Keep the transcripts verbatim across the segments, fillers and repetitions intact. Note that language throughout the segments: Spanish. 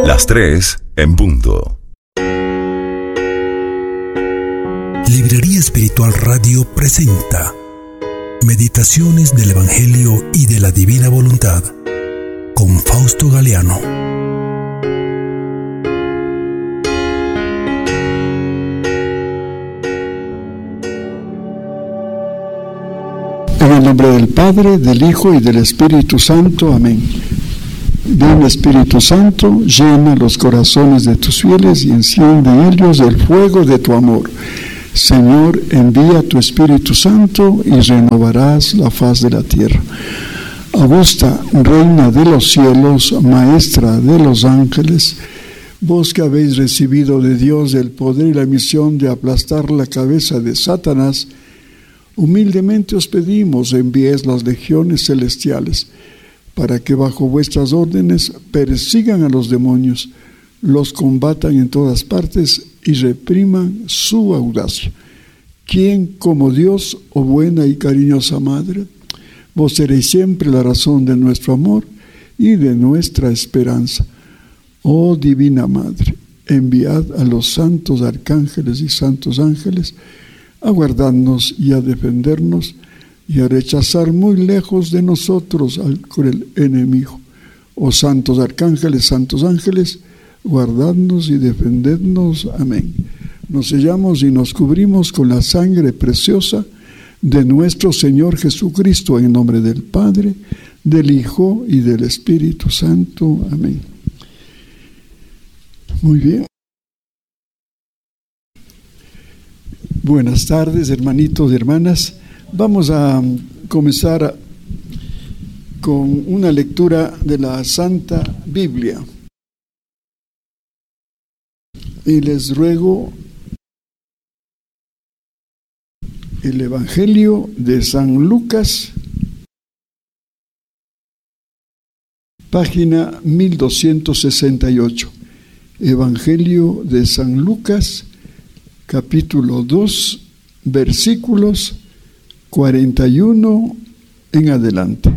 Las tres en punto. Librería Espiritual Radio presenta Meditaciones del Evangelio y de la Divina Voluntad con Fausto Galeano. En el nombre del Padre, del Hijo y del Espíritu Santo. Amén. Ven, Espíritu Santo, llena los corazones de tus fieles y enciende en ellos el fuego de tu amor. Señor, envía tu Espíritu Santo y renovarás la faz de la tierra. Augusta, Reina de los cielos, Maestra de los ángeles, vos que habéis recibido de Dios el poder y la misión de aplastar la cabeza de Satanás, humildemente os pedimos enviéis las legiones celestiales, para que bajo vuestras órdenes persigan a los demonios, los combatan en todas partes y repriman su audacia. ¿Quién como Dios, oh buena y cariñosa Madre? Vos seréis siempre la razón de nuestro amor y de nuestra esperanza. Oh Divina Madre, enviad a los santos arcángeles y santos ángeles a guardarnos y a defendernos y a rechazar muy lejos de nosotros al cruel enemigo. Oh santos arcángeles, santos ángeles, guardadnos y defendednos. Amén. Nos sellamos y nos cubrimos con la sangre preciosa de nuestro Señor Jesucristo, en nombre del Padre, del Hijo y del Espíritu Santo. Amén. Muy bien. Buenas tardes, hermanitos y hermanas. Vamos a comenzar con una lectura de la Santa Biblia. Y les ruego el Evangelio de San Lucas, página mil doscientos sesenta y ocho. Evangelio de San Lucas, capítulo dos, versículos cuarenta y uno en adelante.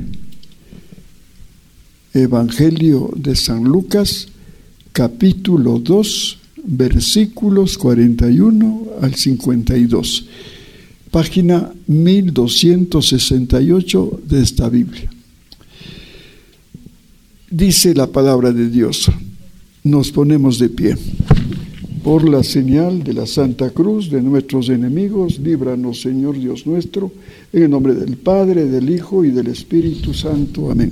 Evangelio de San Lucas, capítulo dos, versículos cuarenta y uno al cincuenta y dos. Página mil doscientos sesenta y ocho de esta Biblia. Dice la palabra de Dios. Nos ponemos de pie. Por la señal de la Santa Cruz de nuestros enemigos, líbranos, Señor Dios nuestro, en el nombre del Padre, del Hijo y del Espíritu Santo. Amén.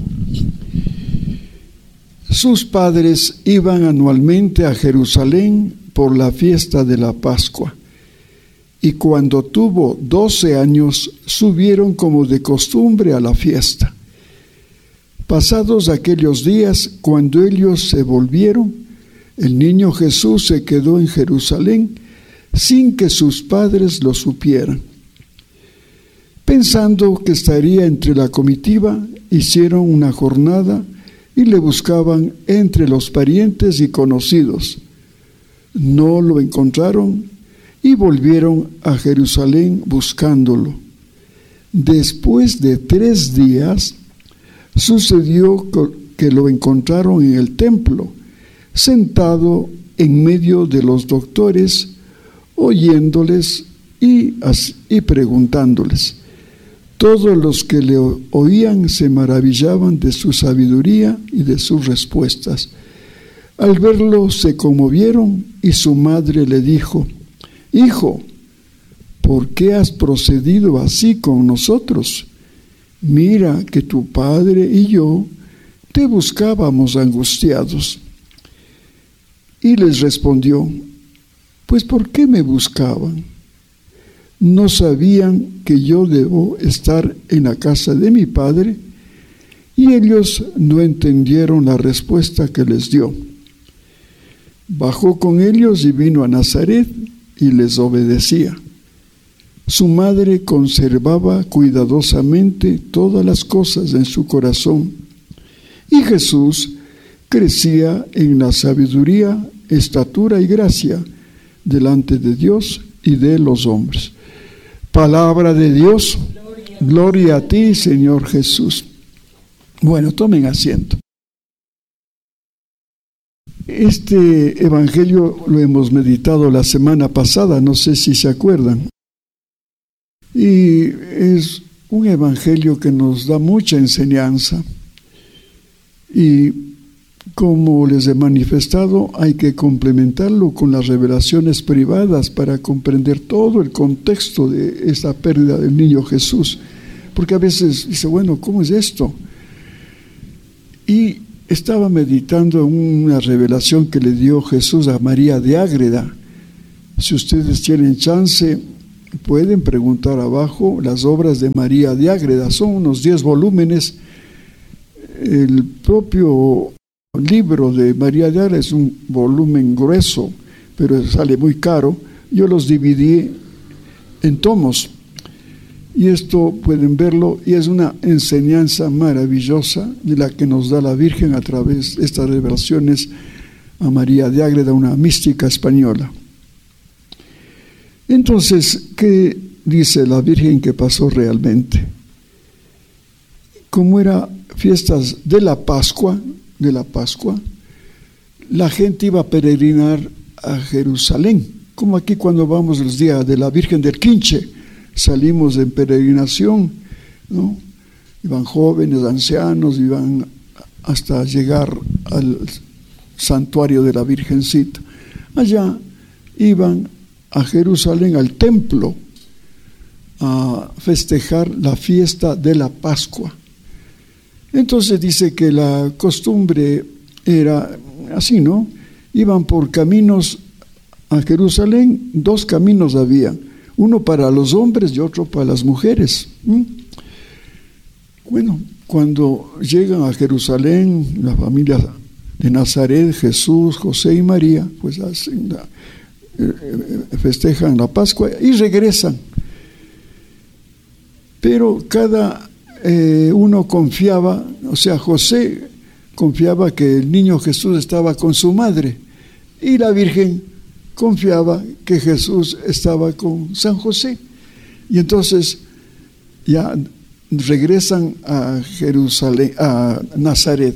Sus padres iban anualmente a Jerusalén por la fiesta de la Pascua, y cuando tuvo doce años, subieron como de costumbre a la fiesta. Pasados aquellos días, cuando ellos se volvieron, el niño Jesús se quedó en Jerusalén sin que sus padres lo supieran. Pensando que estaría entre la comitiva, hicieron una jornada y le buscaban entre los parientes y conocidos. No lo encontraron y volvieron a Jerusalén buscándolo. Después de tres días, sucedió que lo encontraron en el templo, sentado en medio de los doctores, oyéndoles y, y preguntándoles. Todos los que le oían se maravillaban de su sabiduría y de sus respuestas. Al verlo se conmovieron y su madre le dijo: Hijo, ¿por qué has procedido así con nosotros? Mira que tu padre y yo te buscábamos angustiados. Y les respondió: Pues ¿por qué me buscaban? ¿No sabían que yo debo estar en la casa de mi padre? Y ellos no entendieron la respuesta que les dio. Bajó con ellos y vino a Nazaret y les obedecía. Su madre conservaba cuidadosamente todas las cosas en su corazón. Y Jesús crecía en la sabiduría, estatura y gracia delante de Dios y de los hombres. Palabra de Dios. Gloria, gloria a ti, Señor Jesús. Bueno, tomen asiento. Este evangelio lo hemos meditado la semana pasada, no sé si se acuerdan. Y es un evangelio que nos da mucha enseñanza. Y como les he manifestado, hay que complementarlo con las revelaciones privadas para comprender todo el contexto de esta pérdida del niño Jesús. Porque a veces dice, bueno, ¿cómo es esto? Y estaba meditando en una revelación que le dio Jesús a María de Ágreda. Si ustedes tienen chance, pueden preguntar abajo las obras de María de Ágreda. Son unos diez volúmenes. El propio libro de María de Ágreda es un volumen grueso, pero sale muy caro. Yo los dividí en tomos. Y esto pueden verlo, y es una enseñanza maravillosa de la que nos da la Virgen a través de estas revelaciones a María de Ágreda, una mística española. Entonces, ¿qué dice la Virgen que pasó realmente? Como era fiestas de la Pascua, de la Pascua, la gente iba a peregrinar a Jerusalén, como aquí cuando vamos los días de la Virgen del Quinche. Salimos en peregrinación, ¿no? Iban jóvenes, ancianos, iban hasta llegar al santuario de la Virgencita. Allá iban a Jerusalén, al templo, a festejar la fiesta de la Pascua. Entonces dice que la costumbre era así, ¿no? Iban por caminos a Jerusalén, dos caminos había. Uno para los hombres y otro para las mujeres. ¿Mm? Bueno, cuando llegan a Jerusalén, la familia de Nazaret, Jesús, José y María, pues hacen la, eh, festejan la Pascua y regresan. Pero cada eh, uno confiaba, o sea, José confiaba que el niño Jesús estaba con su madre y la Virgen confiaba que Jesús estaba con San José. Y entonces ya regresan a Jerusalén, a Nazaret.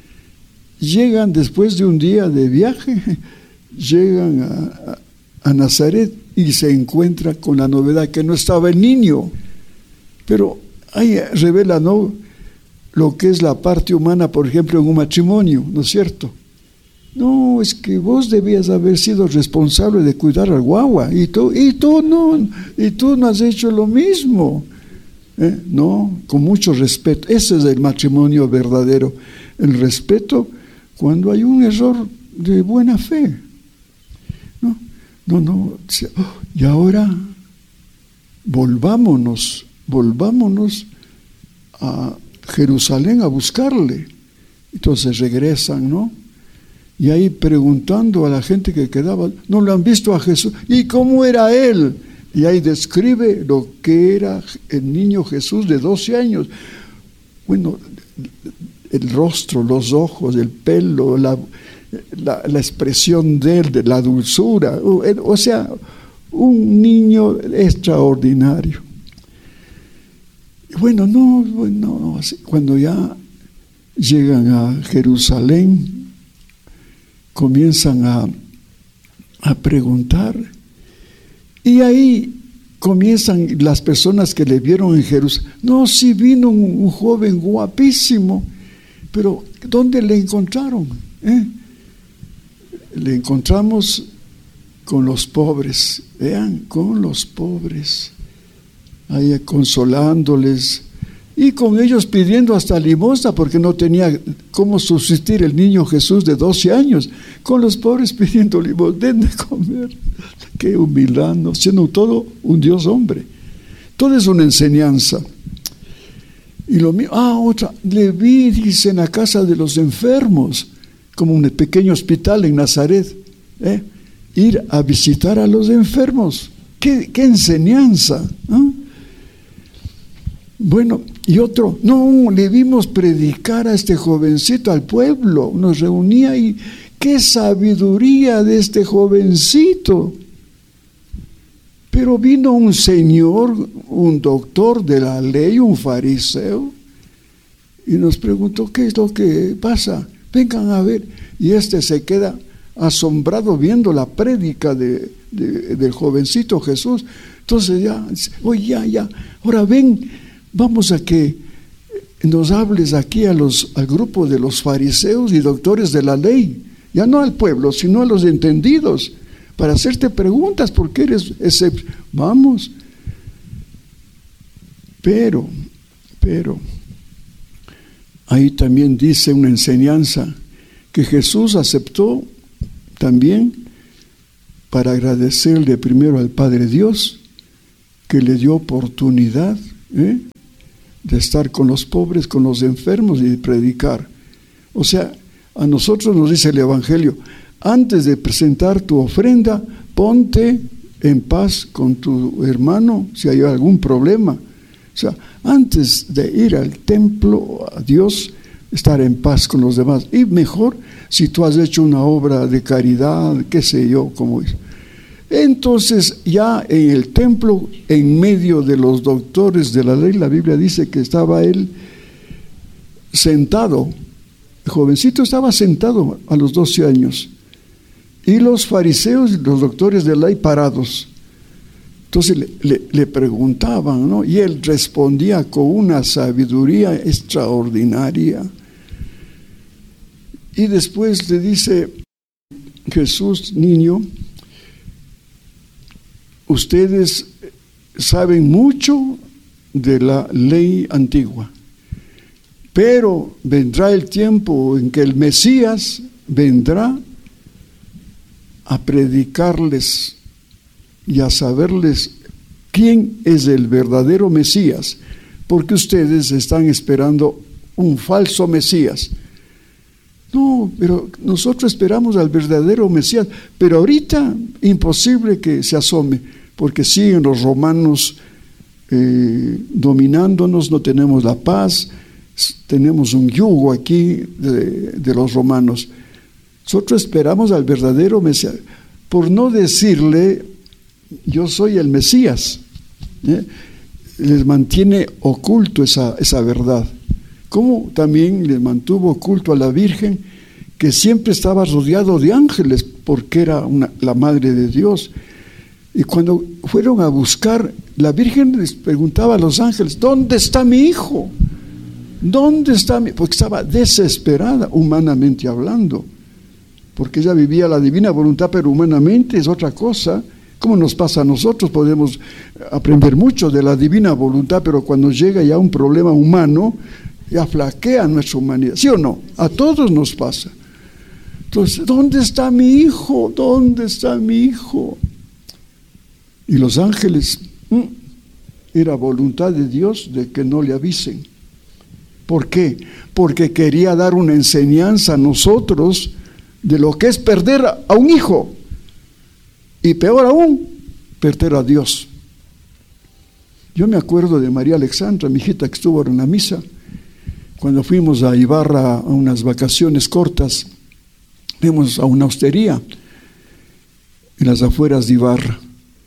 Llegan después de un día de viaje, llegan a, a Nazaret y se encuentran con la novedad que no estaba el niño. Pero ahí revela, ¿no?, lo que es la parte humana, por ejemplo, en un matrimonio, ¿no es cierto? No, es que vos debías haber sido responsable de cuidar al guagua y tú, y tú no, y tú no has hecho lo mismo. ¿Eh? No, con mucho respeto. Ese es el matrimonio verdadero. El respeto cuando hay un error de buena fe. No, no, no. Y ahora volvámonos, volvámonos a Jerusalén a buscarle. Entonces regresan, ¿no? Y ahí preguntando a la gente que quedaba, no lo han visto a Jesús. ¿Y cómo era él? Y ahí describe lo que era el niño Jesús de doce años. Bueno, el rostro, los ojos, el pelo, la, la, la expresión de él, de la dulzura. O sea, un niño extraordinario. Bueno, no, bueno, cuando ya llegan a Jerusalén, comienzan a, a preguntar, y ahí comienzan las personas que le vieron en Jerusalén. No, sí vino un, un joven guapísimo, pero ¿dónde le encontraron? ¿Eh? Le encontramos con los pobres, vean, con los pobres, ahí consolándoles, y con ellos pidiendo hasta limosna, porque no tenía cómo subsistir el niño Jesús de doce años. Con los pobres pidiendo limosna, den de comer. Qué humildad, ¿no? Siendo todo un Dios hombre. Todo es una enseñanza. Y lo mío, ah, otra, le vi, dice, en la casa de los enfermos, como un pequeño hospital en Nazaret, ¿eh? Ir a visitar a los enfermos. Qué, qué enseñanza, ¿no? Bueno, y otro, no, le vimos predicar a este jovencito al pueblo, nos reunía y qué sabiduría de este jovencito. Pero vino un señor, un doctor de la ley, un fariseo, y nos preguntó qué es lo que pasa. vengan a ver. Y este se queda asombrado viendo la prédica de, de, del jovencito Jesús. Entonces ya, oye, ya, ya, ahora ven, vamos a que nos hables aquí a los, al grupo de los fariseos y doctores de la ley, ya no al pueblo, sino a los entendidos, para hacerte preguntas, porque eres ese, vamos. Pero, pero, ahí también dice una enseñanza que Jesús aceptó también para agradecerle primero al Padre Dios, que le dio oportunidad ¿eh? de estar con los pobres, con los enfermos y de predicar. O sea, a nosotros nos dice el Evangelio, antes de presentar tu ofrenda, ponte en paz con tu hermano si hay algún problema. O sea, antes de ir al templo, a Dios, estar en paz con los demás. Y mejor si tú has hecho una obra de caridad, qué sé yo, como es. Entonces, ya en el templo, en medio de los doctores de la ley, la Biblia dice que estaba él sentado. El jovencito estaba sentado a los doce años. Y los fariseos y los doctores de la ley parados. Entonces le, le, le preguntaban, ¿no? Y él respondía con una sabiduría extraordinaria. Y después le dice Jesús, niño, ustedes saben mucho de la ley antigua, pero vendrá el tiempo en que el Mesías vendrá a predicarles y a saberles quién es el verdadero Mesías, porque ustedes están esperando un falso Mesías. No, pero nosotros esperamos al verdadero Mesías, pero ahorita imposible que se asome, porque siguen los romanos eh, dominándonos, no tenemos la paz, tenemos un yugo aquí de, de los romanos. Nosotros esperamos al verdadero Mesías, por no decirle, yo soy el Mesías, ¿eh? Les mantiene oculto esa, esa verdad. Como también les mantuvo oculto a la Virgen, que siempre estaba rodeado de ángeles, porque era una, la Madre de Dios. Y cuando fueron a buscar, la Virgen les preguntaba a los ángeles, ¿dónde está mi hijo? ¿Dónde está mi...? Porque estaba desesperada, humanamente hablando, porque ella vivía la divina voluntad, pero humanamente es otra cosa. Como nos pasa a nosotros, podemos aprender mucho de la divina voluntad, pero cuando llega ya un problema humano, ya flaquea nuestra humanidad, ¿sí o no? A todos nos pasa. Entonces, ¿dónde está mi hijo? ¿Dónde está mi hijo? Y los ángeles, ¿hmm? era voluntad de Dios de que no le avisen. ¿Por qué? Porque quería dar una enseñanza a nosotros de lo que es perder a un hijo. Y peor aún, perder a Dios. Yo me acuerdo de María Alexandra, mi hijita que estuvo en la misa, cuando fuimos a Ibarra a unas vacaciones cortas, fuimos a una hostería en las afueras de Ibarra.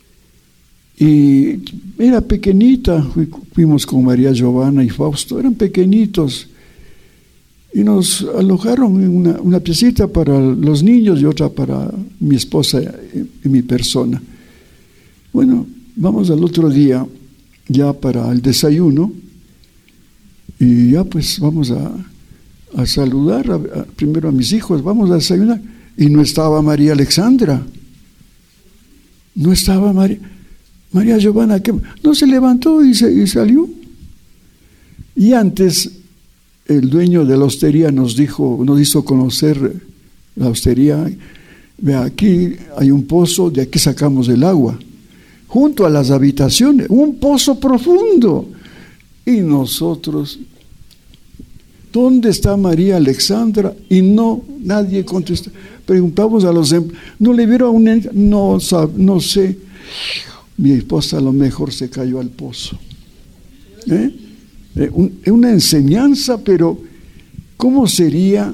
Y era pequeñita, fuimos con María Giovanna y Fausto, eran pequeñitos. Y nos alojaron en una, una piecita para los niños y otra para mi esposa y, y mi persona. Bueno, vamos al otro día ya para el desayuno y ya pues vamos a, a saludar a, a, primero a mis hijos, vamos a desayunar. Y no estaba María Alexandra, no estaba María, María Giovanna, que no se levantó y, se, y salió. Y antes el dueño de la hostería nos dijo, nos hizo conocer la hostería. Vea, aquí hay un pozo, de aquí sacamos el agua, junto a las habitaciones, un pozo profundo. Y nosotros, ¿dónde está María Alexandra? Y no, nadie contestó. Preguntamos a los, ¿no le vieron a un, no, no sé. Mi esposa a lo mejor se cayó al pozo. ¿Eh? Es una enseñanza, pero ¿cómo sería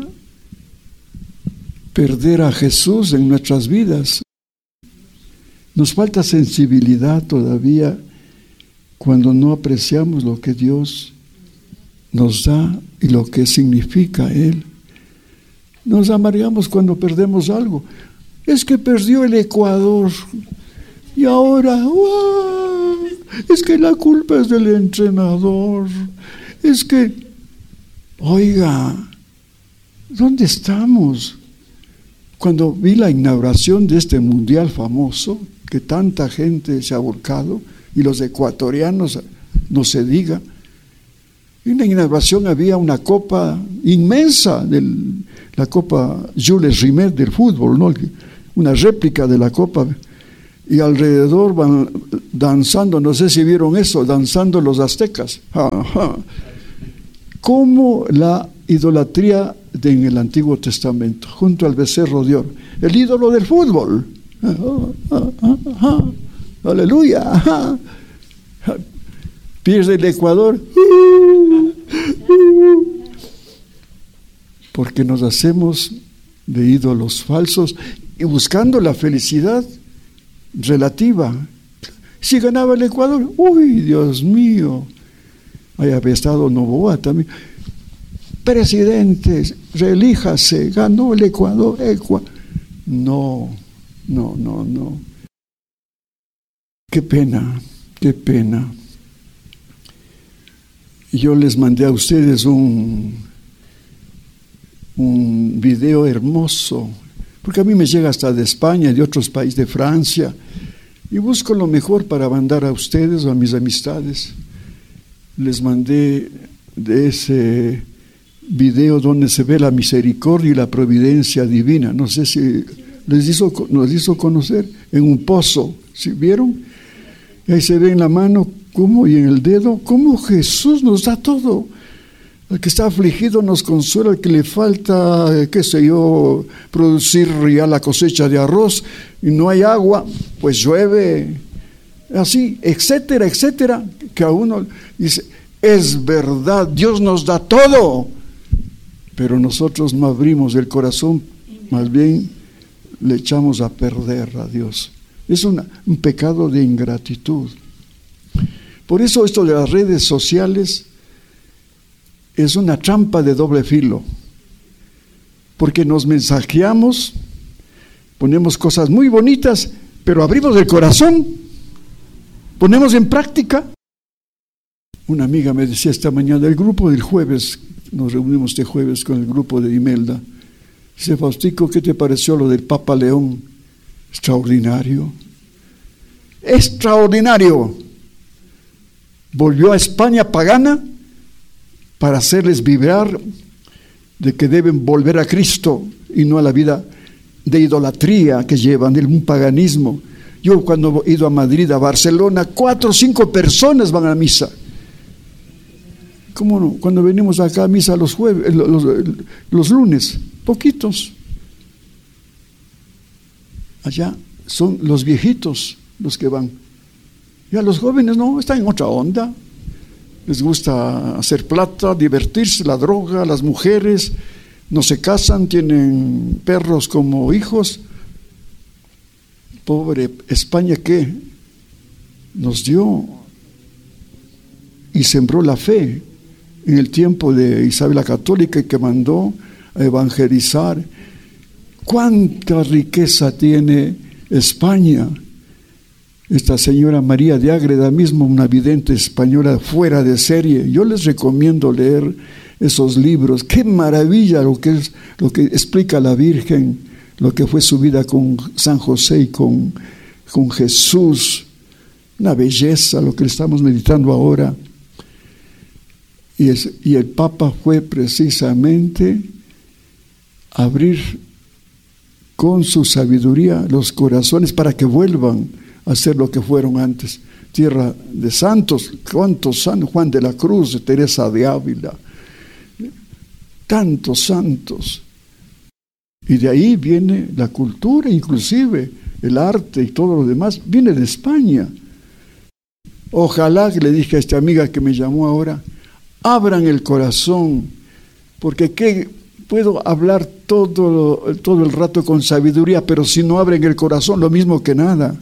perder a Jesús en nuestras vidas? Nos falta sensibilidad todavía cuando no apreciamos lo que Dios nos da y lo que significa Él. Nos amargamos cuando perdemos algo. Es que perdió el Ecuador. Y ahora, ¡wow! Es que la culpa es del entrenador. Es que, oiga, ¿dónde estamos? Cuando vi la inauguración de este mundial famoso, que tanta gente se ha volcado, y los ecuatorianos, no se diga, en la inauguración había una copa inmensa, del, la copa Jules Rimet del fútbol, ¿no? Una réplica de la copa, y alrededor van danzando, no sé si vieron eso, danzando los aztecas. Ajá. Como la idolatría de, en el Antiguo Testamento, junto al becerro de oro, el ídolo del fútbol. Ajá, ajá, ajá. Aleluya. Ajá. Pierde el Ecuador. Porque nos hacemos de ídolos falsos y buscando la felicidad relativa. Si ganaba el Ecuador, uy, Dios mío, ahí había estado Noboa también. Presidente, relíjase, ganó el Ecuador. Ecua. No, no, no, no. Qué pena, qué pena. Yo les mandé a ustedes un, un video hermoso, porque a mí me llega hasta de España y de otros países, de Francia, y busco lo mejor para mandar a ustedes o a mis amistades. Les mandé de ese video donde se ve la misericordia y la providencia divina. No sé si les hizo, nos hizo conocer, en un pozo, ¿sí vieron? Y ahí se ve en la mano cómo, y en el dedo, cómo Jesús nos da todo. El que está afligido nos consuela, el que le falta, eh, qué sé yo, producir ya la cosecha de arroz y no hay agua, pues llueve, así, etcétera, etcétera, que a uno dice, es verdad, Dios nos da todo, pero nosotros no abrimos el corazón, más bien le echamos a perder a Dios. Es una, un pecado de ingratitud. Por eso esto de las redes sociales es una trampa de doble filo, porque nos mensajeamos, ponemos cosas muy bonitas, pero abrimos el corazón, ponemos en práctica. Una amiga me decía esta mañana, del grupo del jueves, nos reunimos este jueves con el grupo de Imelda, dice, Faustico, ¿qué te pareció lo del Papa León? Extraordinario, extraordinario. Volvió a España pagana para hacerles vibrar de que deben volver a Cristo y no a la vida de idolatría que llevan, de un paganismo. Yo cuando he ido a Madrid, a Barcelona, cuatro o cinco personas van a misa. ¿Cómo no? Cuando venimos acá a misa los jueves, los, los, los lunes, poquitos. Allá son los viejitos los que van. Ya los jóvenes no, están en otra onda. Les gusta hacer plata, divertirse, la droga, las mujeres, no se casan, tienen perros como hijos. Pobre España, que nos dio y sembró la fe en el tiempo de Isabel la Católica, que mandó a evangelizar. ¿Cuánta riqueza tiene España? Esta señora María de Ágreda mismo, una vidente española fuera de serie. Yo les recomiendo leer esos libros. Qué maravilla lo que es, lo que explica la Virgen, lo que fue su vida con San José y con, con Jesús. Una belleza lo que estamos meditando ahora. Y, es, y el Papa fue precisamente abrir con su sabiduría los corazones para que vuelvan a ser lo que fueron antes. Tierra de santos, cuántos santos, Juan de la Cruz, Teresa de Ávila, tantos santos. Y de ahí viene la cultura, inclusive el arte y todo lo demás, viene de España. Ojalá, que le dije a esta amiga que me llamó ahora, abran el corazón, porque ¿qué? Puedo hablar todo, todo el rato con sabiduría, pero si no abren el corazón, lo mismo que nada.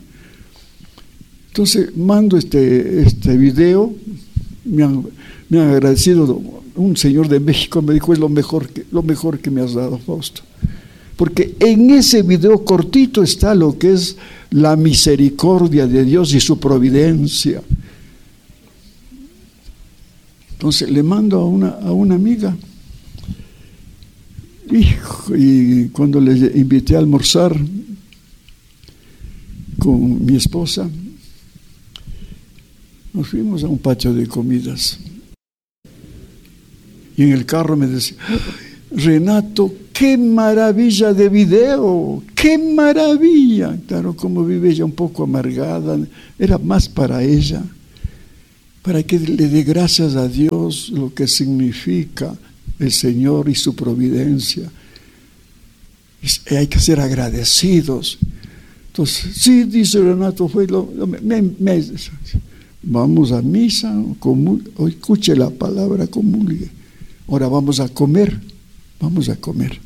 Entonces mando este, este video, me han, me han agradecido un señor de México me dijo, es lo mejor que, lo mejor que me has dado, Fausto. Porque en ese video cortito está lo que es la misericordia de Dios y su providencia. Entonces le mando a una, a una amiga. Hijo, y cuando le invité a almorzar con mi esposa, nos fuimos a un patio de comidas. Y en el carro me decía, Renato, qué maravilla de video, qué maravilla. Claro, como vive ella un poco amargada, era más para ella, para que le dé gracias a Dios lo que significa el Señor y su providencia. Y hay que ser agradecidos. Entonces, sí, dice Renato, fue lo, lo me, me, vamos a misa, comul, escuche la palabra, comulgue. Ahora vamos a comer, vamos a comer.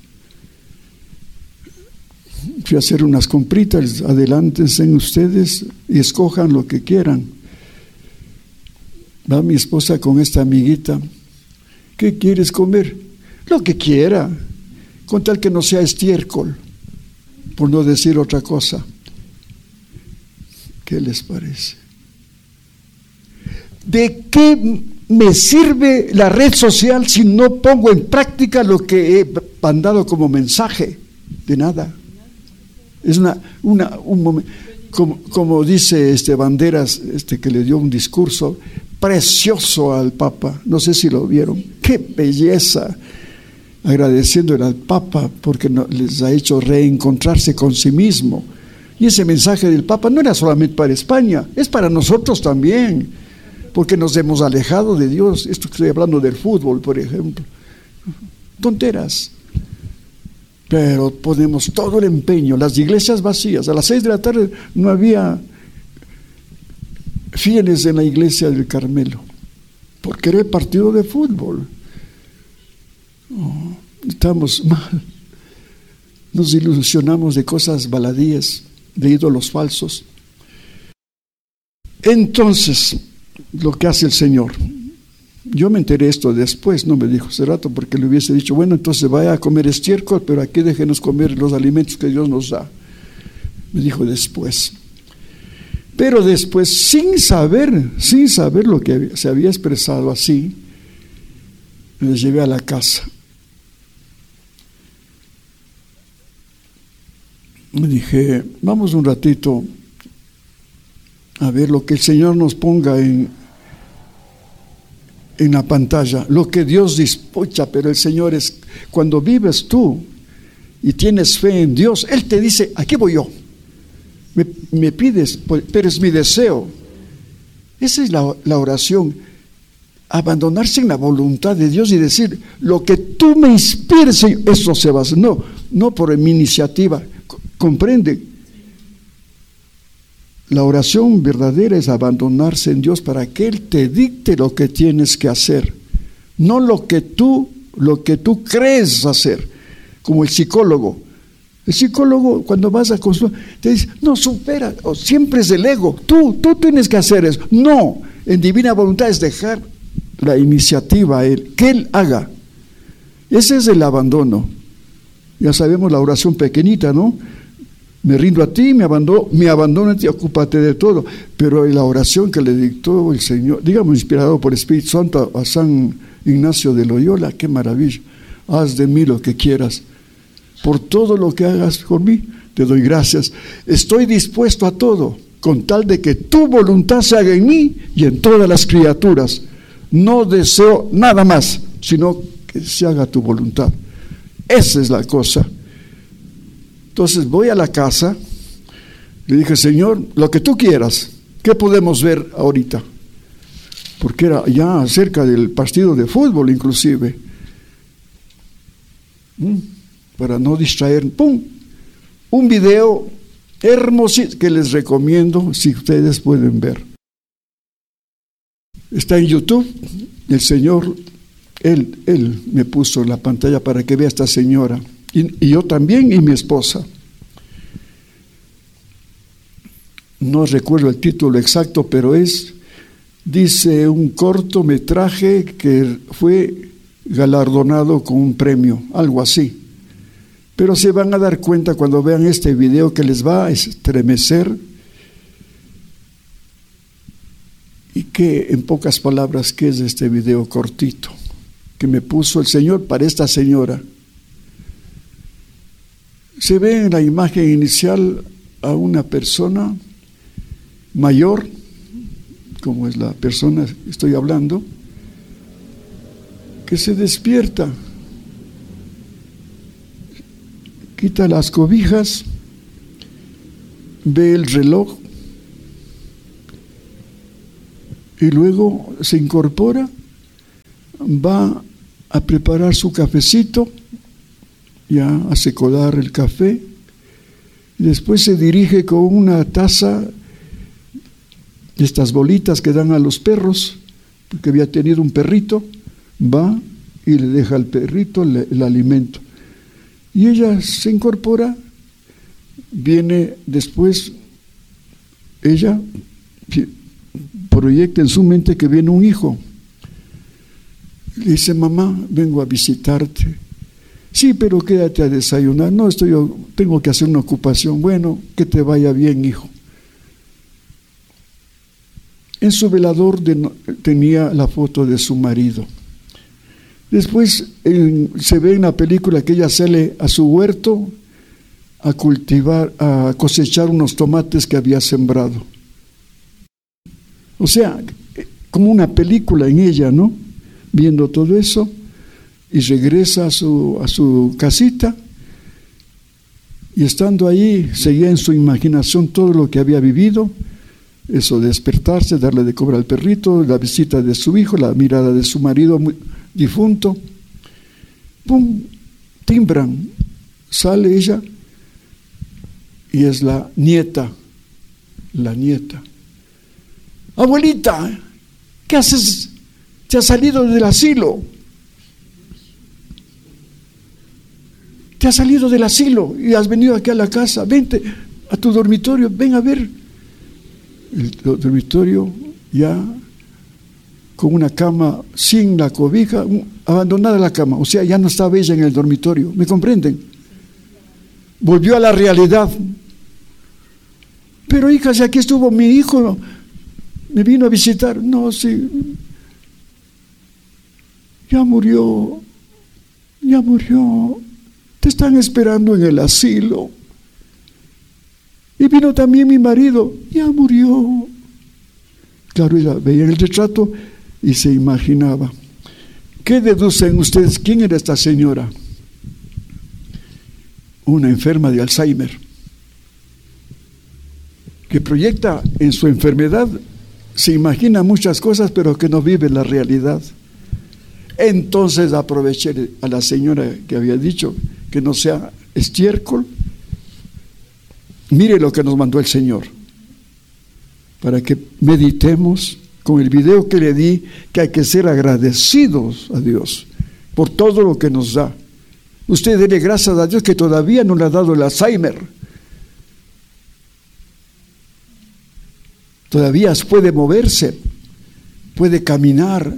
Fui a hacer unas compritas, adelántense ustedes y escojan lo que quieran. Va mi esposa con esta amiguita. ¿Qué quieres comer? Lo que quiera, con tal que no sea estiércol, por no decir otra cosa. ¿Qué les parece? ¿De qué me sirve la red social si no pongo en práctica lo que he mandado como mensaje? De nada. Es una, una, un momento, como, como dice este Banderas, este que le dio un discurso precioso al Papa, no sé si lo vieron, qué belleza, agradeciéndole al Papa porque no, les ha hecho reencontrarse con sí mismo. Y ese mensaje del Papa no era solamente para España, es para nosotros también, porque nos hemos alejado de Dios. Esto que estoy hablando del fútbol, por ejemplo, tonteras, pero ponemos todo el empeño. Las iglesias vacías, a las seis de la tarde no había fieles en la iglesia del Carmelo, porque era el partido de fútbol. Oh, estamos mal, nos ilusionamos de cosas baladíes, de ídolos falsos. Entonces, lo que hace el Señor, yo me enteré esto después, no me dijo hace rato, porque le hubiese dicho, bueno, entonces vaya a comer estiércol, pero aquí déjenos comer los alimentos que Dios nos da. Me dijo después. Pero después, sin saber, sin saber lo que se había expresado así, me llevé a la casa. Me dije, vamos un ratito a ver lo que el Señor nos ponga en, en la pantalla, lo que Dios dispucha, pero el Señor es, cuando vives tú y tienes fe en Dios, Él te dice, aquí voy yo. Me, me pides, pero es mi deseo. Esa es la, la oración, abandonarse en la voluntad de Dios y decir, lo que tú me inspires, eso se va a hacer. No, no por mi iniciativa, comprende. La oración verdadera es abandonarse en Dios para que Él te dicte lo que tienes que hacer, no lo que tú, lo que tú crees hacer, como el psicólogo. El psicólogo, cuando vas a consultar, te dice, no, supera, o siempre es el ego, tú, tú tienes que hacer eso. No, en divina voluntad es dejar la iniciativa a Él, que Él haga. Ese es el abandono. Ya sabemos la oración pequeñita, ¿no? Me rindo a ti, me abandono, me abandono a ti, ocúpate de todo. Pero la oración que le dictó el Señor, digamos, inspirado por el Espíritu Santo a San Ignacio de Loyola, qué maravilla. Haz de mí lo que quieras. Por todo lo que hagas por mí, te doy gracias. Estoy dispuesto a todo, con tal de que tu voluntad se haga en mí y en todas las criaturas. No deseo nada más, sino que se haga tu voluntad. Esa es la cosa. Entonces voy a la casa, le dije, Señor, lo que tú quieras, ¿qué podemos ver ahorita? Porque era ya cerca del partido de fútbol inclusive. ¿Mm? Para no distraer, ¡pum! Un video hermoso que les recomiendo si ustedes pueden ver. Está en YouTube. El Señor, Él, Él me puso en la pantalla para que vea a esta señora. Y, y yo también y mi esposa. No recuerdo el título exacto, pero es, dice, un cortometraje que fue galardonado con un premio, algo así. Pero se van a dar cuenta cuando vean este video que les va a estremecer y que, en pocas palabras, ¿qué es este video cortito que me puso el Señor para esta señora? Se ve en la imagen inicial a una persona mayor, como es la persona que estoy hablando, que se despierta, quita las cobijas, ve el reloj y luego se incorpora, va a preparar su cafecito, ya hace colar el café, y después se dirige con una taza de estas bolitas que dan a los perros, porque había tenido un perrito, va y le deja al perrito el, el alimento. Y ella se incorpora, viene después, ella proyecta en su mente que viene un hijo. Le dice: mamá, vengo a visitarte. Sí, pero quédate a desayunar. No, estoy, tengo que hacer una ocupación. Bueno, que te vaya bien, hijo. En su velador de, tenía la foto de su marido. Después en, se ve en la película que ella sale a su huerto a cultivar, a cosechar unos tomates que había sembrado. O sea, como una película en ella, ¿no? Viendo todo eso, y regresa a su, a su casita, y estando ahí seguía en su imaginación todo lo que había vivido, eso, despertarse, darle de comer al perrito, la visita de su hijo, la mirada de su marido muy difunto. ¡Pum! Timbran, sale ella y es la nieta, la nieta. Abuelita, ¿qué haces? Te has salido del asilo. Te has salido del asilo y has venido aquí a la casa. Vente a tu dormitorio, ven a ver. El dormitorio ya con una cama sin la cobija, abandonada la cama, o sea, ya no estaba ella en el dormitorio, ¿me comprenden? Volvió a la realidad. Pero hija, si aquí estuvo mi hijo, me vino a visitar. No, sí, ya murió, ya murió, te están esperando en el asilo. Y vino también mi marido, ya murió. Claro, ella veía el retrato y se imaginaba. ¿Qué deducen ustedes? ¿Quién era esta señora? Una enferma de Alzheimer, que proyecta en su enfermedad, se imagina muchas cosas, pero que no vive la realidad. Entonces aproveché a la señora que había dicho que no sea estiércol. Mire lo que nos mandó el Señor, para que meditemos con el video que le di, que hay que ser agradecidos a Dios por todo lo que nos da. Usted dele gracias a Dios que todavía no le ha dado el Alzheimer. Todavía puede moverse, puede caminar.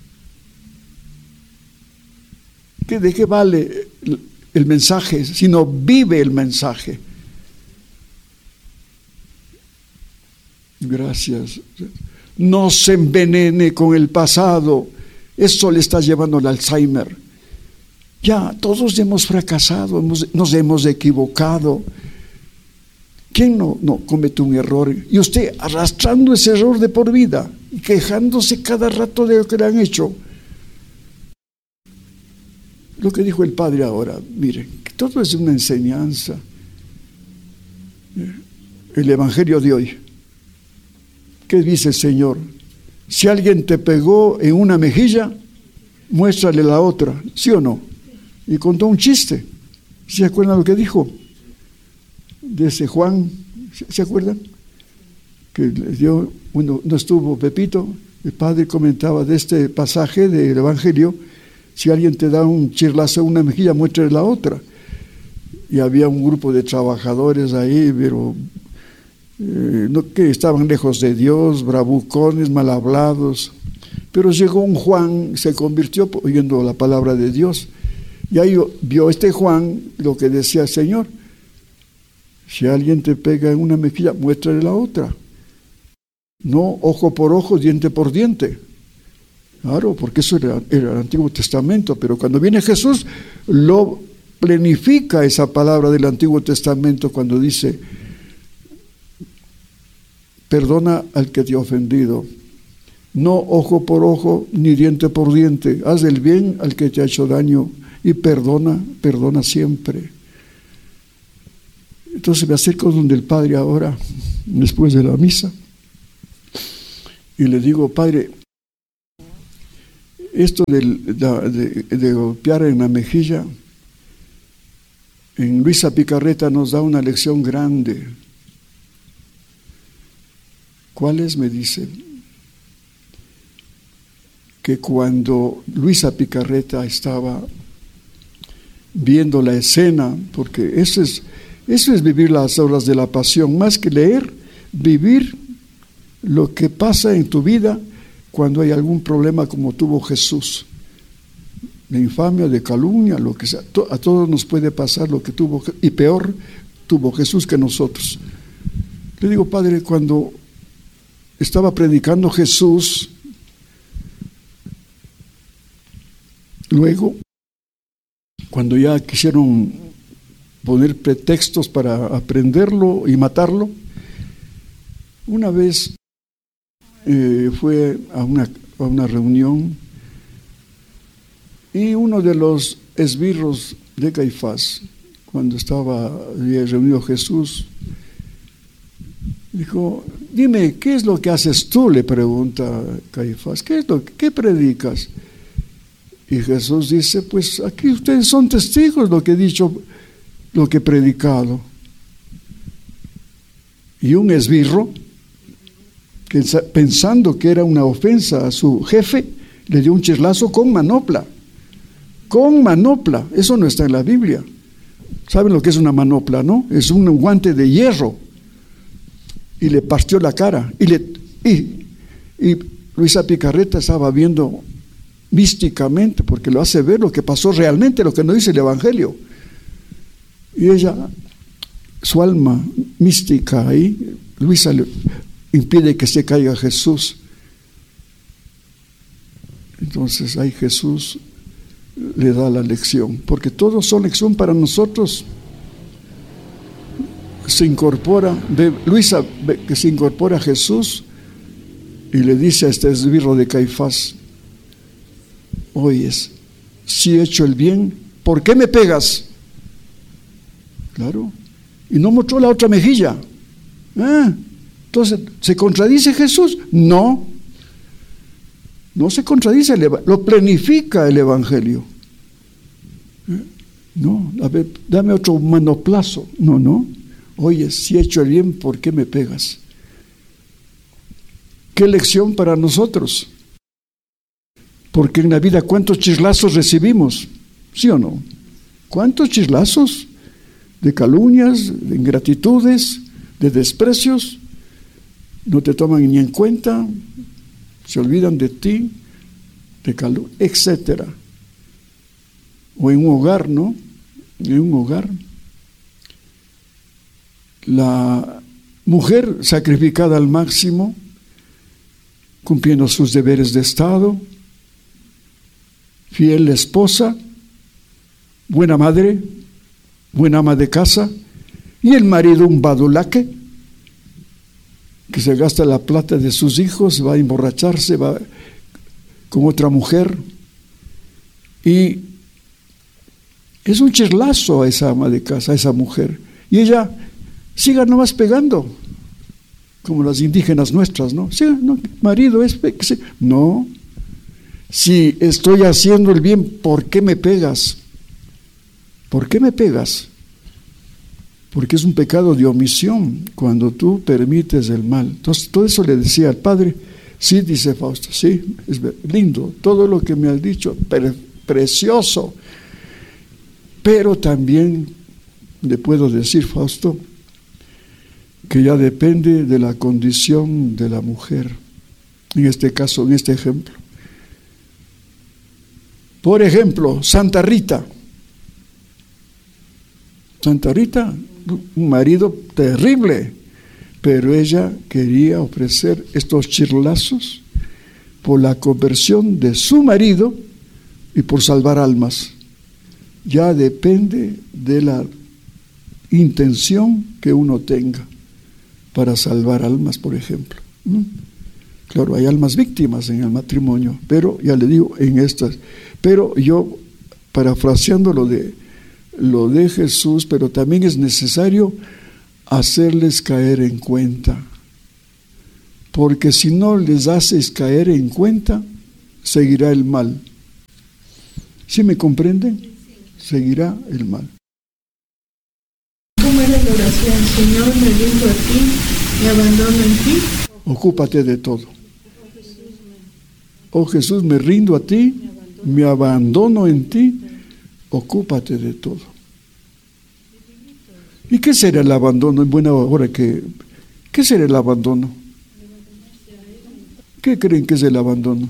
¿Qué, ¿De qué vale el, el mensaje si no vive el mensaje? Gracias. No se envenene con el pasado. Eso le está llevando al Alzheimer. Ya, todos hemos fracasado, hemos, nos hemos equivocado. ¿Quién no, no comete un error? Y usted arrastrando ese error de por vida y quejándose cada rato de lo que le han hecho. Lo que dijo el Padre ahora, miren, que todo es una enseñanza. El Evangelio de hoy. ¿Qué dice el Señor? Si alguien te pegó en una mejilla, muéstrale la otra, ¿sí o no? Y contó un chiste. ¿Se acuerdan lo que dijo? De ese Juan, ¿se acuerdan? Que le dio, bueno, no estuvo Pepito, el Padre comentaba de este pasaje del Evangelio: si alguien te da un chirlazo en una mejilla, muéstrale la otra. Y había un grupo de trabajadores ahí, pero Eh, no, que estaban lejos de Dios, bravucones, mal hablados. Pero llegó un Juan, se convirtió oyendo la palabra de Dios. Y ahí vio este Juan lo que decía el Señor: si alguien te pega en una mejilla, muéstrale la otra. No ojo por ojo, diente por diente. Claro, porque eso era, era el Antiguo Testamento, pero cuando viene Jesús, lo planifica esa palabra del Antiguo Testamento cuando dice: perdona al que te ha ofendido. No ojo por ojo, ni diente por diente. Haz el bien al que te ha hecho daño y perdona, perdona siempre. Entonces me acerco donde el Padre ahora, después de la misa, y le digo: Padre, esto de, de, de golpear en la mejilla, en Luisa Picarreta nos da una lección grande. ¿Cuál es? Me dice que cuando Luisa Picarreta estaba viendo la escena, porque eso es, eso es vivir las horas de la pasión, más que leer, vivir lo que pasa en tu vida cuando hay algún problema como tuvo Jesús, de infamia, de calumnia, lo que sea. A todos nos puede pasar lo que tuvo, y peor tuvo Jesús que nosotros. Le digo: Padre, cuando estaba predicando Jesús, luego, cuando ya quisieron poner pretextos para aprenderlo y matarlo, una vez eh, fue a una, a una reunión y uno de los esbirros de Caifás, cuando estaba reunido Jesús, dijo: dime, ¿qué es lo que haces tú? Le pregunta Caifás, ¿qué es lo que predicas? Y Jesús dice: pues aquí ustedes son testigos de lo que he dicho, lo que he predicado. Y un esbirro, que pensando que era una ofensa a su jefe, le dio un chislazo con manopla. Con manopla, eso no está en la Biblia. ¿Saben lo que es una manopla, no? Es un guante de hierro. Y le partió la cara. Y, le, y, y Luisa Picarreta estaba viendo místicamente, porque lo hace ver lo que pasó realmente, lo que nos dice el Evangelio. Y ella, su alma mística ahí, Luisa le impide que se caiga Jesús. Entonces ahí Jesús le da la lección, porque todos son lección para nosotros. Se incorpora, ve, Luisa ve que se incorpora a Jesús y le dice a este esbirro de Caifás: oyes, si he hecho el bien, ¿por qué me pegas? Claro, y no mostró la otra mejilla. Ah, entonces, ¿se contradice Jesús? No, no se contradice, lo planifica el Evangelio. No, a ver, dame otro manoplazo. No, no, oye, si he hecho el bien, ¿por qué me pegas? ¿Qué lección para nosotros? Porque en la vida, ¿cuántos chislazos recibimos? ¿Sí o no? ¿Cuántos chislazos? De calumnias, de ingratitudes, de desprecios. No te toman ni en cuenta, se olvidan de ti, de calumnia, etcétera. O en un hogar, ¿no? En un hogar. La mujer sacrificada al máximo, cumpliendo sus deberes de Estado, fiel esposa, buena madre, buena ama de casa, y el marido un badulaque, que se gasta la plata de sus hijos, va a emborracharse, va con otra mujer, y es un chirlazo a esa ama de casa, a esa mujer, y ella siga nomás pegando, como las indígenas nuestras, ¿no? Sí, no, marido es, no, si estoy haciendo el bien, ¿por qué me pegas? ¿Por qué me pegas? Porque es un pecado de omisión cuando tú permites el mal. Entonces, todo eso le decía al Padre. Sí, dice Fausto, sí, es lindo, todo lo que me has dicho, pre- precioso. Pero también le puedo decir, Fausto, que ya depende de la condición de la mujer. En este caso, en este ejemplo, Por ejemplo, Santa Rita. Santa Rita, un marido terrible, pero ella quería ofrecer estos chirlazos por la conversión de su marido y por salvar almas. Ya depende de la intención que uno tenga para salvar almas, por ejemplo. ¿Mm? Claro, hay almas víctimas en el matrimonio, pero ya le digo, en estas. Pero yo, parafraseando lo de, lo de Jesús, pero también es necesario hacerles caer en cuenta. Porque si no les haces caer en cuenta, seguirá el mal. ¿Sí me comprenden? Seguirá el mal. ¿Cómo era la oración? Señor, me rindo a ti, me abandono en ti. Ocúpate de todo. Oh Jesús, me rindo a ti, me abandono en ti, ocúpate de todo. ¿Y qué será el abandono en buena hora? que ¿Qué será el abandono? ¿Qué creen que es el abandono?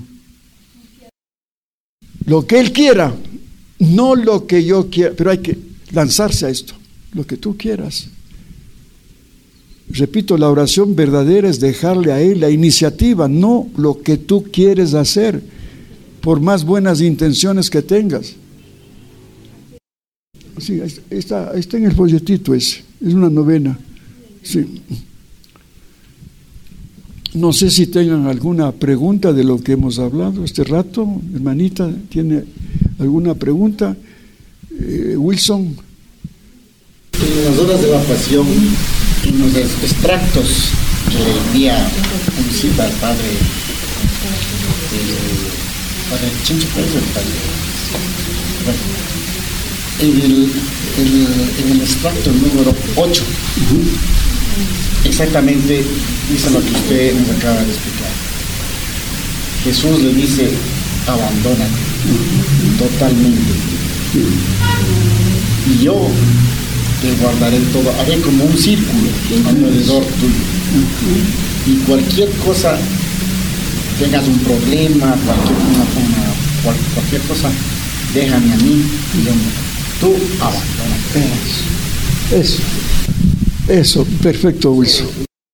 Lo que Él quiera, no lo que yo quiera, pero hay que lanzarse a esto, lo que tú quieras. Repito, la oración verdadera es dejarle a Él la iniciativa, no lo que tú quieres hacer, por más buenas intenciones que tengas. Sí, está, está en el folletito ese, es una novena. Sí. No sé si tengan alguna pregunta de lo que hemos hablado este rato. Hermanita, ¿tiene alguna pregunta? Eh, Wilson. En las horas de la pasión, en los extractos que le envía un cita al padre, el padre Chincho, ¿cuál es el padre? Bueno, en el, el, en el extracto número ocho, uh-huh, exactamente dice lo que usted nos acaba de explicar. Jesús le dice, abandónate, uh-huh, totalmente. Uh-huh. Y yo te guardaré todo, haré como un círculo alrededor tuyo. Uh-huh. Y cualquier cosa, tengas un problema, cualquier, una, una, cual, cualquier cosa, déjame a mí y yo me... Tú abandónate. Eso, eso, perfecto, Wilson.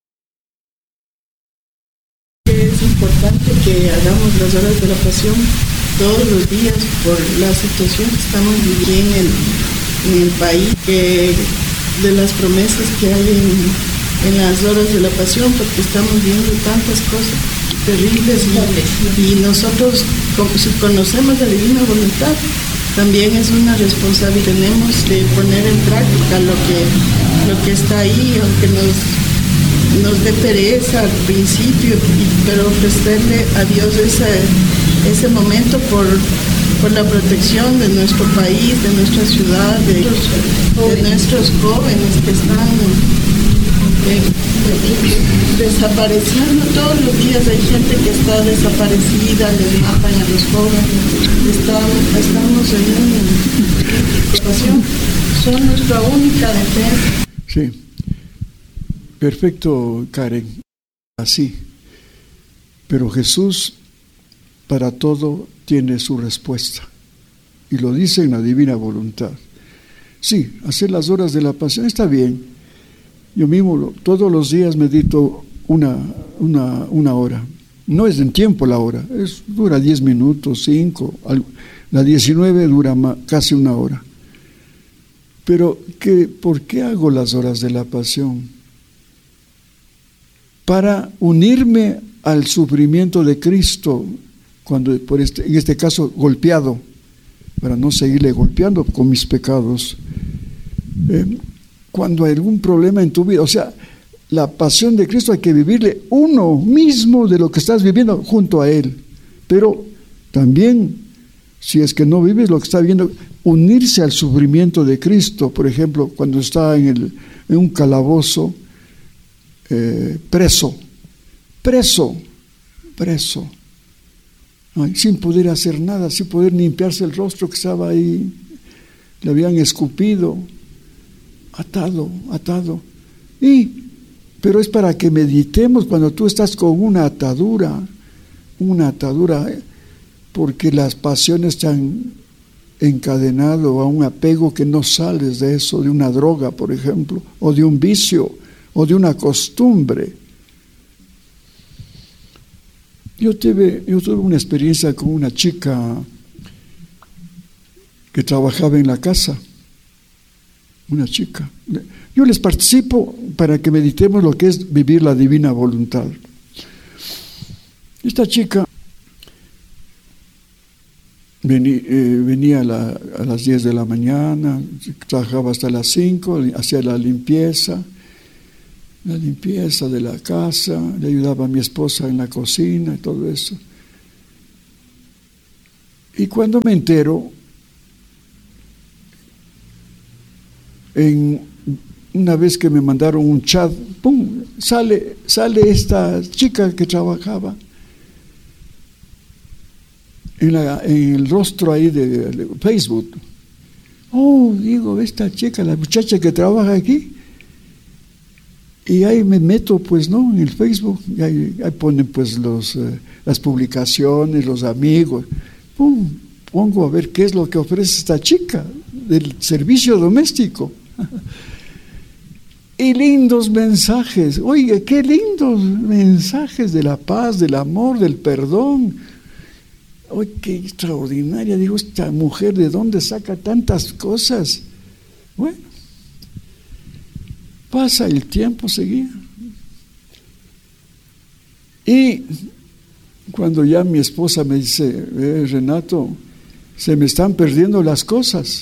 Es importante que hagamos las horas de la pasión todos los días por la situación que estamos viviendo en el, en el país, que de las promesas que hay en, en las horas de la pasión, porque estamos viendo tantas cosas terribles y, y nosotros, si conocemos la divina voluntad, también es una responsabilidad. Tenemos de poner en práctica lo que, lo que está ahí, aunque nos, nos dé pereza al principio, pero ofrecerle a Dios ese, ese momento por, por la protección de nuestro país, de nuestra ciudad, de, de nuestros jóvenes que están eh, desapareciendo todos los días. Hay gente que está desaparecida, les matan a los jóvenes. Estamos, estamos en una situación, son nuestra única defensa. Sí, perfecto, Karen, así. Pero Jesús para todo tiene su respuesta, y lo dice en la divina voluntad. Sí, hacer las horas de la pasión está bien. Yo mismo todos los días medito una, una, una hora. No es en tiempo la hora, es, dura diez minutos, cinco, algo. La diecinueve dura más, casi una hora. Pero, ¿qué, ¿por qué hago las horas de la pasión? Para unirme al sufrimiento de Cristo, cuando por este, en este caso golpeado, para no seguirle golpeando con mis pecados. Eh, cuando hay algún problema en tu vida, o sea, la pasión de Cristo hay que vivirle uno mismo de lo que estás viviendo junto a Él. Pero también, si es que no vives lo que está viviendo, unirse al sufrimiento de Cristo. Por ejemplo, cuando está en, el, en un calabozo, eh, preso, preso, preso, ay, sin poder hacer nada, sin poder limpiarse el rostro que estaba ahí, le habían escupido, atado, atado. Y pero es para que meditemos cuando tú estás con una atadura, una atadura. porque las pasiones te han encadenado a un apego que no sales de eso, de una droga, por ejemplo, o de un vicio, o de una costumbre. Yo tuve, yo tuve una experiencia con una chica que trabajaba en la casa, una chica. Yo les participo para que meditemos lo que es vivir la divina voluntad. Esta chica venía, eh, venía a, la, a las diez de la mañana, trabajaba hasta las cinco, hacía la limpieza, la limpieza de la casa, le ayudaba a mi esposa en la cocina y todo eso. Y cuando me entero, en una vez que me mandaron un chat, ¡pum!, sale, sale esta chica que trabajaba en, la, en el rostro ahí de, de Facebook. Oh, digo, esta chica, la muchacha que trabaja aquí. Y ahí me meto, pues, ¿no?, en el Facebook, y ahí, ahí ponen, pues, los, eh, las publicaciones, los amigos. ¡Pum!, pongo a ver qué es lo que ofrece esta chica del servicio doméstico. Y lindos mensajes, oiga, qué lindos mensajes de la paz, del amor, del perdón. Oye, qué extraordinaria, digo, esta mujer, ¿de dónde saca tantas cosas? Bueno, pasa el tiempo, seguía. Y cuando ya mi esposa me dice, eh, Renato, se me están perdiendo las cosas.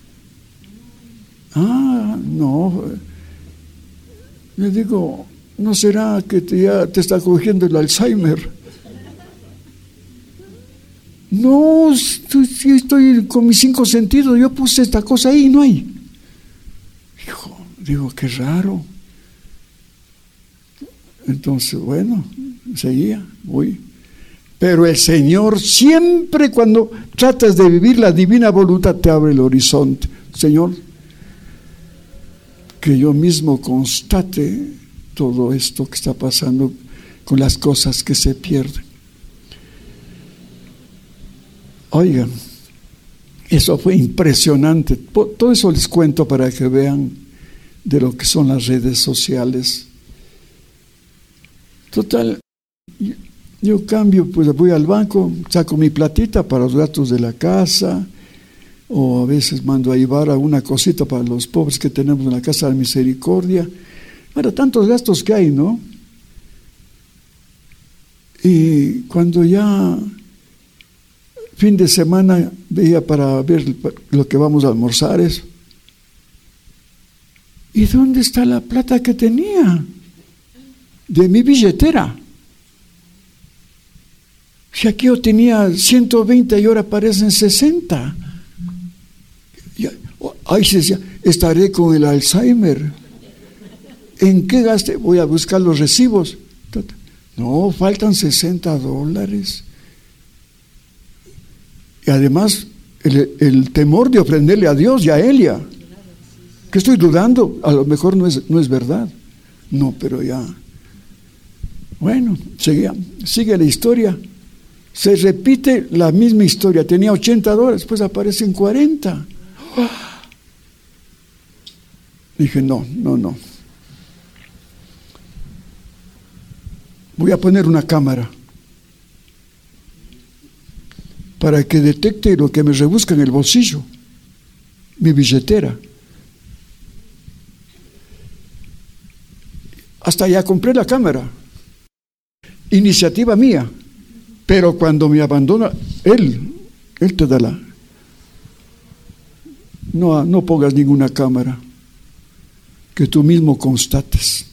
Ah, no. Le digo, ¿no será que te, ya te está cogiendo el Alzheimer? No, estoy, estoy con mis cinco sentidos, yo puse esta cosa ahí y no hay. Digo, digo, qué raro. Entonces, bueno, seguía, voy. Pero el Señor siempre, cuando tratas de vivir la divina voluntad, te abre el horizonte. Señor, que yo mismo constate todo esto que está pasando con las cosas que se pierden. Oigan, eso fue impresionante. Todo eso les cuento para que vean de lo que son las redes sociales. Total, yo, yo cambio, pues voy al banco, saco mi platita para los gastos de la casa, o a veces mando a llevar alguna cosita para los pobres que tenemos en la Casa de Misericordia. Para tantos gastos que hay, ¿no? Y cuando ya fin de semana veía para ver lo que vamos a almorzar eso. ¿Y dónde está la plata que tenía? De mi billetera. Si aquí yo tenía ciento veinte y ahora aparecen sesenta. Ahí se decía, estaré con el Alzheimer. ¿En qué gaste? Voy a buscar los recibos. No, faltan sesenta dólares. Y además, el, el temor de ofenderle a Dios y a Elia. Que estoy dudando, a lo mejor no es, no es verdad. No, pero ya. Bueno, sigue, sigue la historia. Se repite la misma historia. Tenía ochenta dólares, después aparecen cuarenta. ¡Oh! Dije, no, no, no. Voy a poner una cámara para que detecte lo que me rebusca en el bolsillo, mi billetera. Hasta ya compré la cámara. Iniciativa mía. Pero cuando me abandona, Él, Él te da la... No, no pongas ninguna cámara. Que tú mismo constates.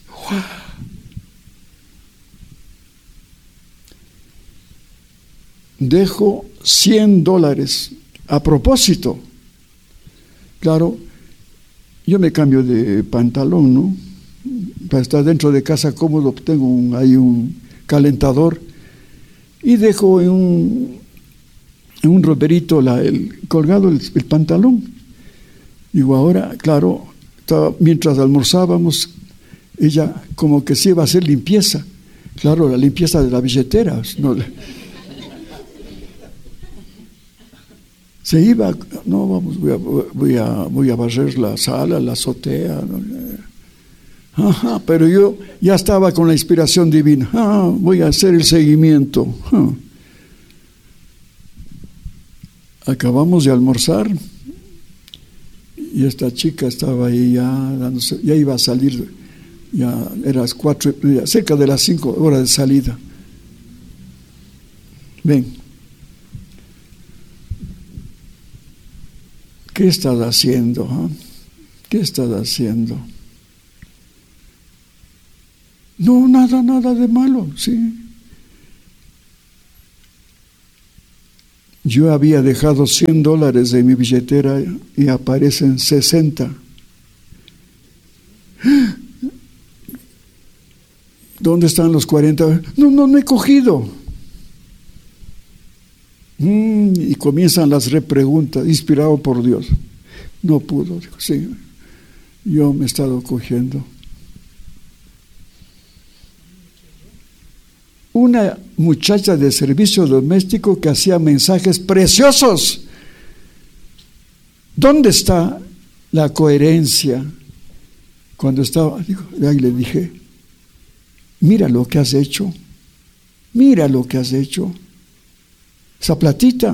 Dejo cien dólares a propósito. Claro, yo me cambio de pantalón, ¿no? Para estar dentro de casa cómodo, tengo un, hay un calentador y dejo en un, en un roperito la, el, colgado el, el pantalón. Digo, ahora, claro, estaba, mientras almorzábamos, ella como que se iba a hacer limpieza. Claro, la limpieza de la billetera, ¿no? Se iba, no, vamos, voy a, voy a, voy a barrer la sala, la azotea. Ajá, pero yo ya estaba con la inspiración divina. Ah, voy a hacer el seguimiento. Ah. Acabamos de almorzar y esta chica estaba ahí ya dándose, ya iba a salir, ya eran las cuatro, ya cerca de las cinco horas de salida. Ven, ¿qué estás haciendo? ¿Eh? ¿Qué estás haciendo? No, nada, nada de malo, sí. Yo había dejado cien dólares de mi billetera y aparecen sesenta. ¿Dónde están los cuarenta? No, no, no he cogido. Mm, y comienzan las repreguntas, inspirado por Dios. No pudo, dijo, sí, yo me he estado cogiendo. Una muchacha de servicio doméstico que hacía mensajes preciosos. ¿Dónde está la coherencia? Cuando estaba, digo, ahí le dije, mira lo que has hecho, mira lo que has hecho. Esa platita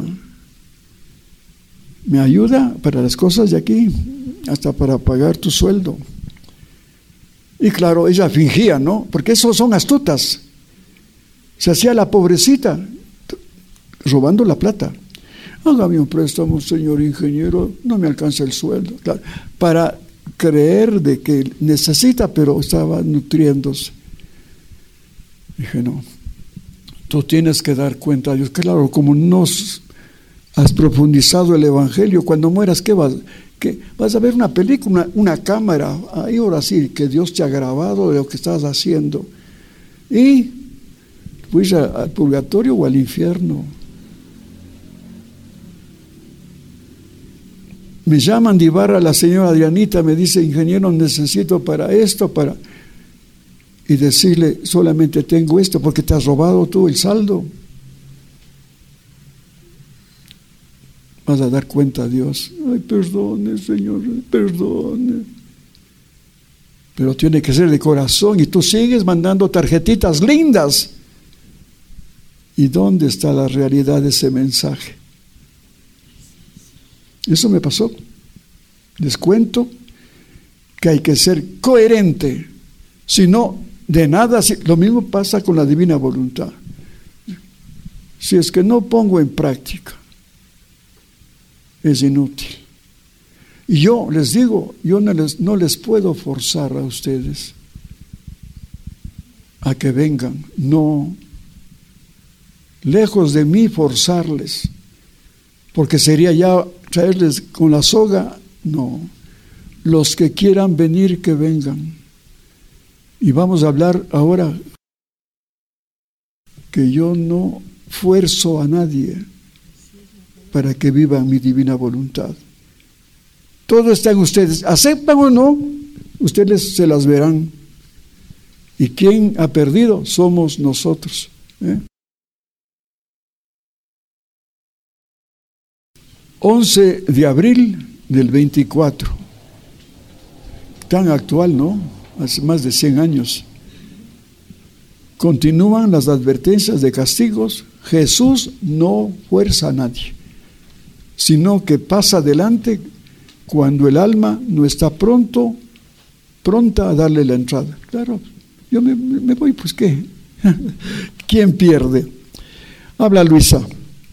me ayuda para las cosas de aquí, hasta para pagar tu sueldo. Y claro, ella fingía, ¿no? Porque esos son astutas. Se hacía la pobrecita, robando la plata. Hágame un préstamo, señor ingeniero, no me alcanza el sueldo. Claro, para creer de que necesita, pero estaba nutriéndose. Dije, no, tú tienes que dar cuenta a Dios. Claro, como no has profundizado el Evangelio, cuando mueras, ¿qué vas? ¿Qué? Vas a ver una película, una, una cámara, ahí ahora sí, que Dios te ha grabado de lo que estás haciendo. Y pues al purgatorio o al infierno. Me llaman de Ibarra, la señora Adrianita me dice, ingeniero, necesito para esto, para... Y decirle, solamente tengo esto, porque te has robado tú el saldo. Vas a dar cuenta a Dios. Ay, perdone, Señor, perdone. Pero tiene que ser de corazón, y tú sigues mandando tarjetitas lindas. ¿Y dónde está la realidad de ese mensaje? Eso me pasó. Les cuento que hay que ser coherente. Si no, de nada, si, lo mismo pasa con la divina voluntad. Si es que no pongo en práctica, es inútil. Y yo les digo, yo no les, no les puedo forzar a ustedes a que vengan. No. Lejos de mí forzarles, porque sería ya traerles con la soga. No, los que quieran venir, que vengan. Y vamos a hablar ahora que yo no fuerzo a nadie para que viva mi divina voluntad. Todo está en ustedes, aceptan o no, ustedes se las verán. Y quien ha perdido somos nosotros, ¿eh? once de abril del veinticuatro, tan actual, ¿no? Hace más de cien años. Continúan las advertencias de castigos. Jesús no fuerza a nadie, sino que pasa adelante cuando el alma no está pronto, pronta a darle la entrada. Claro, yo me, me voy, pues ¿qué? ¿Quién pierde? Habla Luisa.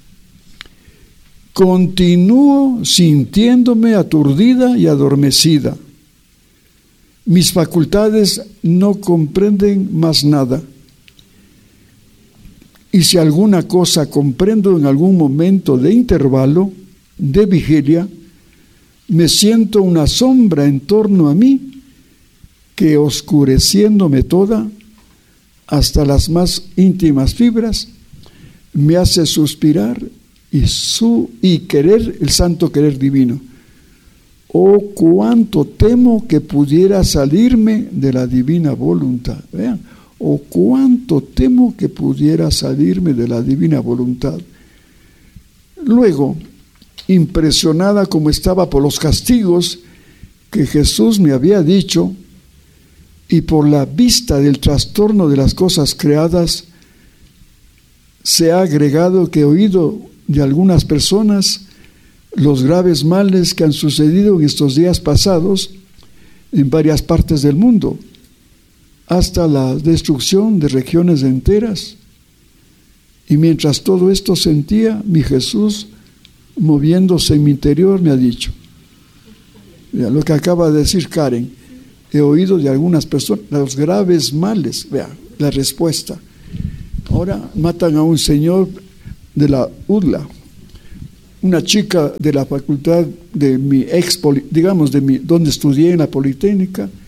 Continúo sintiéndome aturdida y adormecida. Mis facultades no comprenden más nada. Y si alguna cosa comprendo en algún momento de intervalo, de vigilia, me siento una sombra en torno a mí que, oscureciéndome toda, hasta las más íntimas fibras, me hace suspirar y, su, y querer el santo querer divino. Oh, cuánto temo que pudiera salirme de la divina voluntad. Vean, oh, cuánto temo que pudiera salirme de la divina voluntad. Luego, impresionada como estaba por los castigos que Jesús me había dicho y por la vista del trastorno de las cosas creadas, se ha agregado que he oído de algunas personas los graves males que han sucedido en estos días pasados en varias partes del mundo, hasta la destrucción de regiones enteras. Y mientras todo esto sentía, mi Jesús, moviéndose en mi interior, me ha dicho, vea, lo que acaba de decir Karen, he oído de algunas personas los graves males, vea, la respuesta. Ahora matan a un señor de la U D L A, una chica de la facultad de mi ex, digamos, de mi, donde estudié en la Politécnica,